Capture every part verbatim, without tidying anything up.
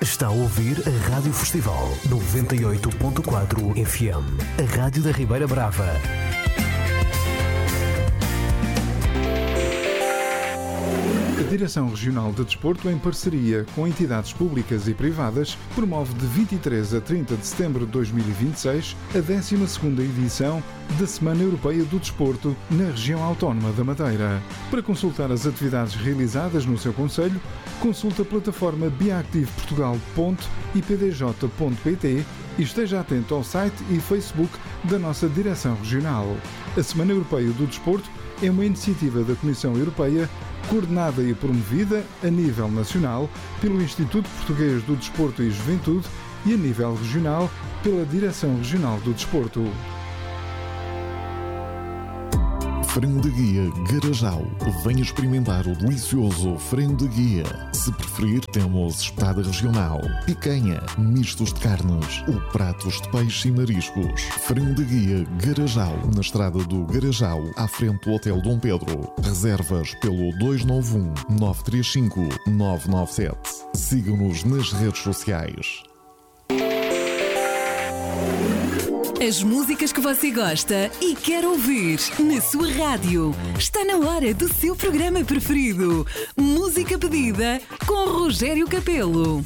Está a ouvir a Rádio Festival noventa e oito ponto quatro F M, a rádio da Ribeira Brava. A Direção Regional de Desporto, em parceria com entidades públicas e privadas, promove de vinte e três a trinta de setembro de dois mil e vinte e seis a décima segunda edição da Semana Europeia do Desporto na região autónoma da Madeira. Para consultar as atividades realizadas no seu concelho, consulte a plataforma biactive portugal ponto i p d j ponto p t e esteja atento ao site e Facebook da nossa Direção Regional. A Semana Europeia do Desporto é uma iniciativa da Comissão Europeia coordenada e promovida a nível nacional pelo Instituto Português do Desporto e Juventude e a nível regional pela Direção Regional do Desporto. Frango de Guia Garajal. Venha experimentar o delicioso frango de guia. Se preferir, temos espetada regional, picanha, mistos de carnes ou pratos de peixe e mariscos. Frango de Guia Garajal, na estrada do Garajal, à frente do Hotel Dom Pedro. Reservas pelo dois nove um, nove três cinco, nove nove sete. Siga-nos nas redes sociais. As músicas que você gosta e quer ouvir na sua rádio. Está na hora do seu programa preferido. Música pedida com Rogério Capelo.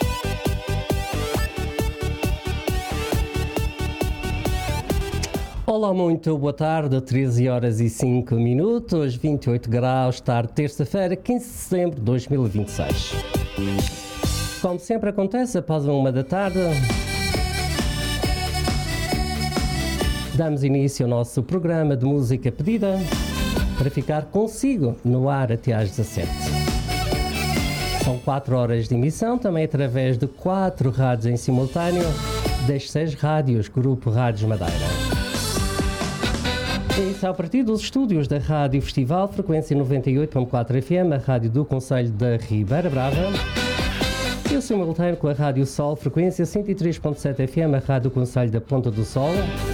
Olá, muito boa tarde, treze horas e cinco minutos, vinte e oito graus, tarde, terça-feira, quinze de setembro de dois mil e vinte e seis. Como sempre acontece, após uma da tarde, damos início ao nosso programa de música pedida para ficar consigo no ar até às dezassete. São quatro horas de emissão, também através de quatro rádios em simultâneo, das seis rádios, Grupo Rádios Madeira. Isso a partir dos estúdios da Rádio Festival, frequência noventa e oito ponto quatro F M, a rádio do Concelho da Ribeira Brava. E o simultâneo com a Rádio Sol, frequência cento e três ponto sete F M, a rádio do Concelho da Ponta do Sol.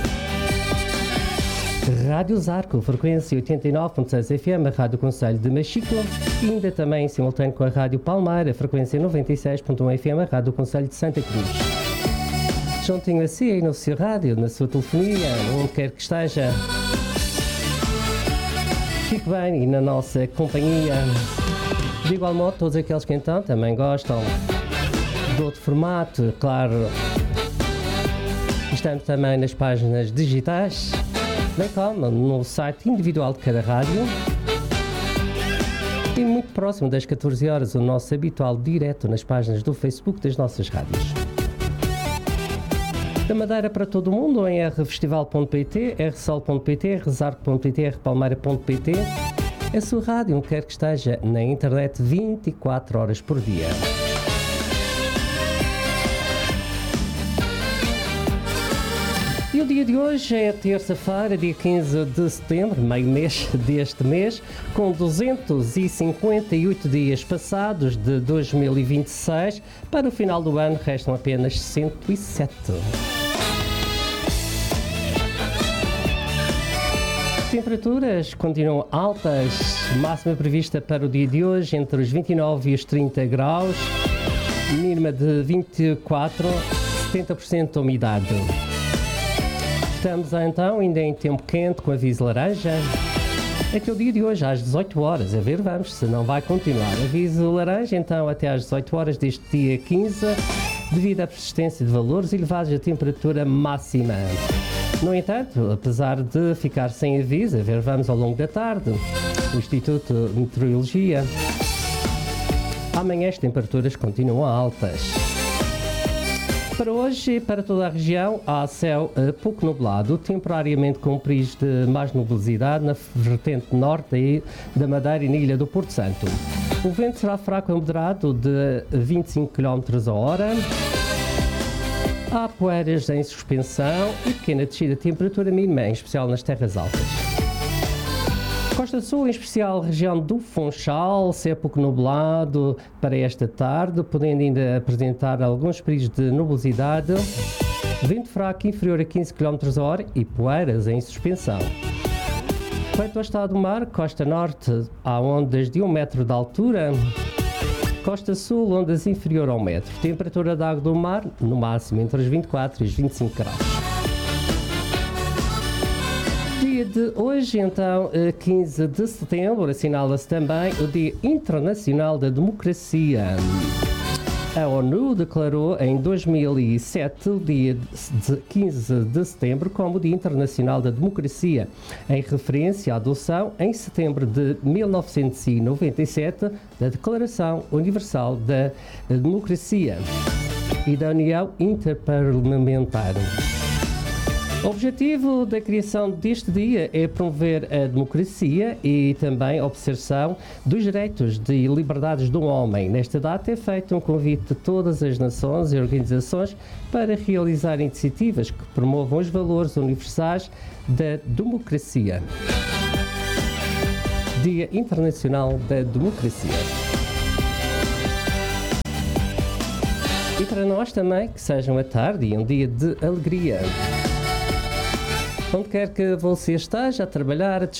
Rádio Zarco, frequência oitenta e nove ponto seis F M, a Rádio Concelho de Machico, e ainda também simultâneo com a Rádio Palmeira, frequência noventa e seis ponto um F M, a Rádio Concelho de Santa Cruz. Juntinho a si aí no seu rádio, na sua telefonia, onde quer que esteja. Fique bem e na nossa companhia. De igual modo, todos aqueles que então também gostam de outro formato, claro. Estamos também nas páginas digitais, bem como no site individual de cada rádio. E muito próximo das catorze horas, o nosso habitual direto nas páginas do Facebook das nossas rádios. Da Madeira para todo o mundo, em r festival ponto p t, r sol ponto p t, r zarco ponto p t, r palmeira ponto p t. A sua rádio, onde quer que esteja, na internet vinte e quatro horas por dia. E o dia de hoje é terça-feira, dia quinze de setembro, meio mês deste mês, com duzentos e cinquenta e oito dias passados de dois mil e vinte e seis. Para o final do ano restam apenas cento e sete. Temperaturas continuam altas, máxima prevista para o dia de hoje entre os vinte e nove e os trinta graus, mínima de vinte e quatro, setenta por cento de umidade. Estamos então ainda em tempo quente com aviso laranja. Até o dia de hoje às dezoito horas, a ver, vamos, se não vai continuar. Aviso laranja então até às dezoito horas deste dia quinze, devido à persistência de valores elevados da temperatura máxima. No entanto, apesar de ficar sem aviso, a ver, vamos ao longo da tarde, o Instituto de Meteorologia, amanhã as temperaturas continuam altas. Para hoje e para toda a região, há céu uh, pouco nublado, temporariamente com períodos de mais nubosidade na vertente norte aí da Madeira e na Ilha do Porto Santo. O vento será fraco e moderado de vinte e cinco quilómetros a hora. Há poeiras em suspensão e pequena descida de temperatura mínima, em especial nas terras altas. Costa Sul, em especial região do Funchal, céu pouco nublado para esta tarde, podendo ainda apresentar alguns períodos de nubosidade, vento fraco inferior a quinze quilómetros a hora e poeiras em suspensão. Quanto ao estado do mar, costa norte, há ondas de um metro de altura, Costa Sul, ondas inferior ao metro. Temperatura da água do mar, no máximo entre os vinte e quatro e os vinte e cinco graus. Dia de hoje, então, quinze de setembro, assinala-se também o Dia Internacional da Democracia. A ONU declarou em dois mil e sete o dia de quinze de setembro como Dia Internacional da Democracia, em referência à adoção, em setembro de mil novecentos e noventa e sete, da Declaração Universal da Democracia e da União Interparlamentar. O objetivo da criação deste dia é promover a democracia e também a observação dos direitos e liberdades do homem. Nesta data é feito um convite a todas as nações e organizações para realizar iniciativas que promovam os valores universais da democracia. Dia Internacional da Democracia. E para nós também, que seja uma tarde e um dia de alegria. Onde quer que você esteja a trabalhar, a